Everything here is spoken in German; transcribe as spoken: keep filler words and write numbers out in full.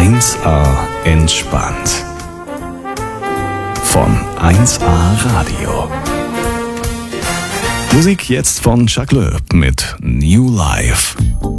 eins A entspannt. Von eins A Radio. Musik jetzt von Jacques Löb mit New Life.